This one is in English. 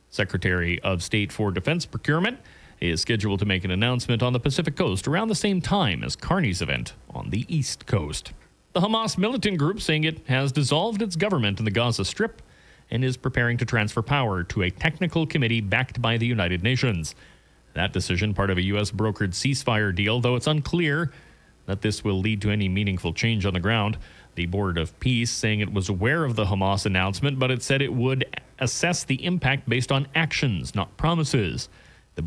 Secretary of State for Defense Procurement is scheduled to make an announcement on the Pacific Coast around the same time as Carney's event on the East Coast. The Hamas militant group saying it has dissolved its government in the Gaza Strip and is preparing to transfer power to a technical committee backed by the United Nations. That decision, part of a U.S. brokered ceasefire deal, though it's unclear that this will lead to any meaningful change on the ground. The Board of Peace saying it was aware of the Hamas announcement, but it said it would assess the impact based on actions, not promises.